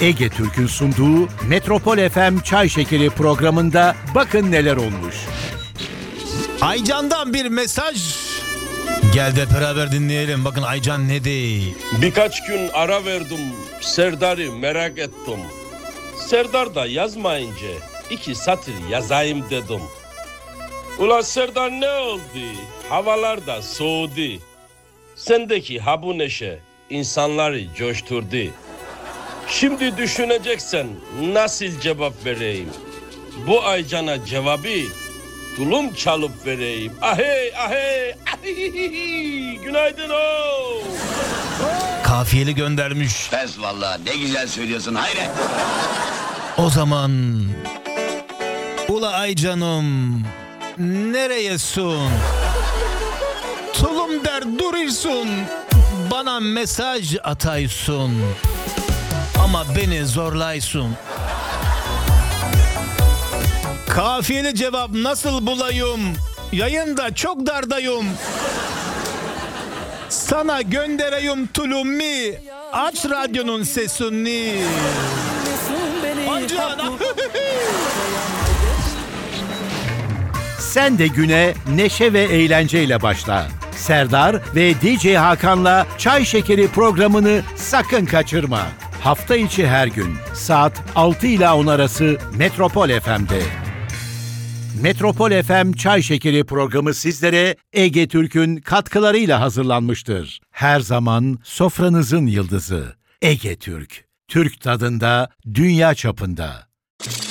Ege Türk'ün sunduğu Metropol FM Çay Şekeri programında bakın neler olmuş. Aycan'dan bir mesaj. Gel de beraber dinleyelim. Bakın Aycan ne değil. Birkaç gün ara verdim, Serdar'ı merak ettim. Serdar da yazmayınca 2 satır yazayım dedim. Ulan Serdar ne oldu? Havalar da soğudu. Sendeki ha bu neşe insanları coşturdu. Şimdi düşüneceksen nasıl cevap vereyim? Bu Aycan'a cevabı tulum çalıp vereyim. Ahey ahey ahey. Günaydın o. Kafiyeli göndermiş. Pes vallahi ne güzel söylüyorsun hayret. O zaman ula Aycan'ım nereyesin? Tulum der durursun, bana mesaj ataysın ama beni zorlaysın. Kafiyeli cevap nasıl bulayım? Yayında çok dardayım. Sana göndereyim tulumu, aç radyonun sesini. Aycan. Sen de güne neşe ve eğlenceyle başla. Serdar ve DJ Hakan'la Çay Şekeri programını sakın kaçırma. Hafta içi her gün saat 6 ila 10 arası Metropol FM'de. Metropol FM Çay Şekeri programı sizlere Ege Türk'ün katkılarıyla hazırlanmıştır. Her zaman sofranızın yıldızı Ege Türk. Türk tadında, dünya çapında.